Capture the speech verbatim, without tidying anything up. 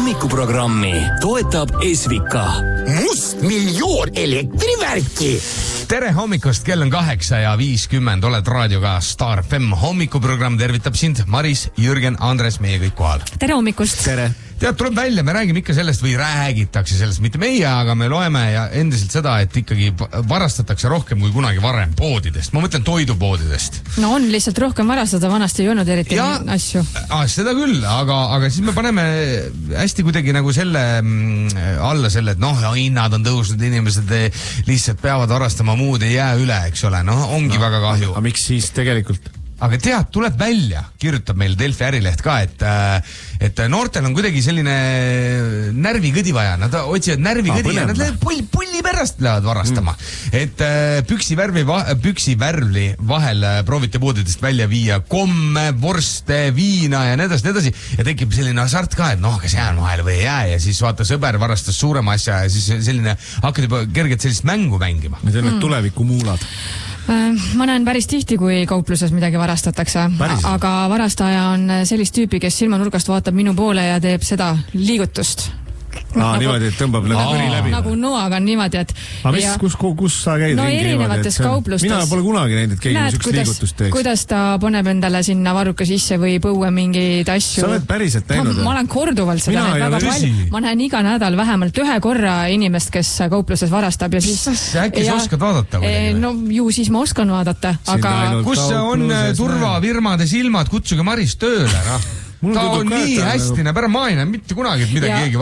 hommikuprogrammi toetab Esvika. Must miljoon elektrivärki. Tere hommikust, kell on kaheksa ja viiskümmend, oled raadioga Star F M. Hommikuprogramm tervitab sind Maris, Jürgen, Andres, meie kõik kohal. Tere hommikust. Tere. Tead, tuleb välja, me räägime ikka sellest või räägitakse sellest, mitte meie, aga me loeme ja endiselt seda, et ikkagi varastatakse rohkem kui kunagi varem poodidest. Ma mõtlen toidupoodidest. No on lihtsalt rohkem varastada, vanasti ei olnud eriti ja, asju. Ah, seda küll, aga, aga siis me paneme hästi kuidagi nagu selle alla selle, et noh, hinnad on tõusnud, inimesed lihtsalt peavad varastama, muud ei jää üle, eks ole. No ongi no, väga kahju. Aga miks siis tegelikult? Aga tead, tuleb välja, kirjutab meil Delfi ärileht ka, et, et noortel on kuidagi selline närvikõdi vaja. Nad otsivad närvikõdi ja nad lähevad pulli, pulli pärast lähevad varastama. Mm. Et püksi värvi, püksi värvli vahel proovite poodidest välja viia komme, vorste, viina ja nii edasi, nii edasi. Ja tekib selline asart ka, et noh, kas jään vahel või ei jää. Ja siis vaata, sõber varastas suurema asja ja siis selline hakkad juba kergelt sellist mängu mängima. Need on mm. tuleviku muulad. Ma näen päris tihti, kui kaupluses midagi varastatakse, Päris. aga varastaja on sellist tüüpi, kes silmanurgast vaatab minu poole ja teeb seda liigutust. Aa, nagu, niimoodi, et tõmbab läbi kõri läbi. Nagu noaga on niimoodi, et... Aga mis, ja, kus, kus sa käid no, ringi erinevates niimoodi? Kauplustes. Mina pole kunagi näinud, et keegi näed, niisugust liigutust teeks. Kuidas ta paneb endale sinna varruka sisse või põue mingeid asju. Sa oled päriselt teinud? Ma, ma olen korduvalt seda näed väga palju. Ma näen iga nädal vähemalt ühe korra inimest, kes kaupluses varastab ja siis... Äkki sa oskad vaadata? E, no ju siis ma oskan vaadata, aga... Kus on turvavirmade silmad, kutsuge Maris tööle, noh. Ta on nii hästi, näeb ära, ma ei näe mitte kunagi, et midagi keegi